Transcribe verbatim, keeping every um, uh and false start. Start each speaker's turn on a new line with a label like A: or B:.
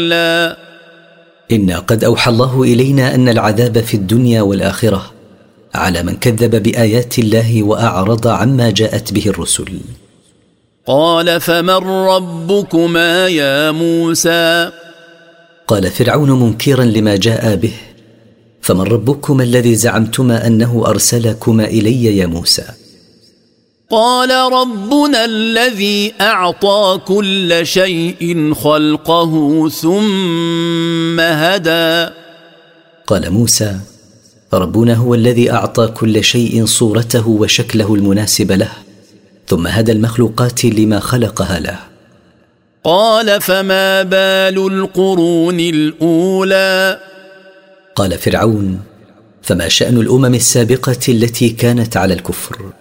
A: لا
B: إنا قد أوحى الله إلينا أن العذاب في الدنيا والآخرة على من كذب بآيات الله وأعرض عما جاءت به الرسل.
A: قال فمن ربكما يا موسى؟
B: قال فرعون منكرا لما جاء به: فمن ربكما الذي زعمتما أنه أرسلكما إلي يا موسى؟
A: قال ربنا الذي أعطى كل شيء خلقه ثم هدى.
B: قال موسى: ربنا هو الذي أعطى كل شيء صورته وشكله المناسب له، ثم هدى المخلوقات لما خلقها له.
A: قال فما بال القرون الأولى؟
B: قال فرعون: فما شأن الأمم السابقة التي كانت على الكفر؟